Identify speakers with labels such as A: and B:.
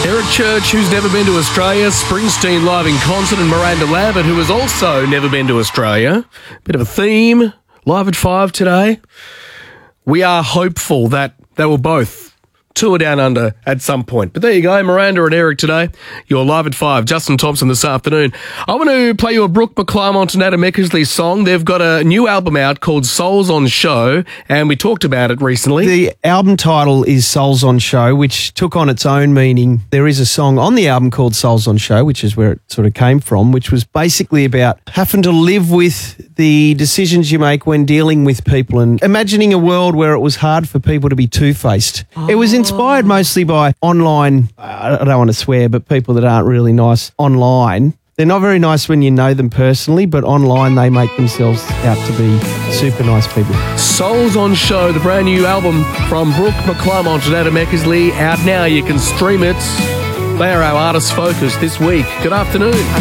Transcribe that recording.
A: Eric Church, who's never been to Australia, Springsteen live in concert, and Miranda Lambert, who has also never been to Australia. Bit of a theme, live at 5 today. We are hopeful that they will both tour down under at some point. But there you go, Miranda and Eric today. You're live at 5. Justin Thompson this afternoon. I want to play you a Brooke McClymont and Adam Eckersley song. They've got a new album out called Souls on Show, and we talked about it recently.
B: The album title is Souls on Show, which took on its own meaning. There is a song on the album called Souls on Show, which is where it sort of came from, which was basically about having to live with the decisions you make when dealing with people and imagining a world where it was hard for people to be two-faced. It was inspired mostly by online, I don't want to swear, but people that aren't really nice online. They're not very nice when you know them personally, but online they make themselves out to be super nice people.
A: Souls on Show, the brand new album from Brooke McClymont and Adam Eckersley, out now. You can stream it. They are our artist focus this week. Good afternoon.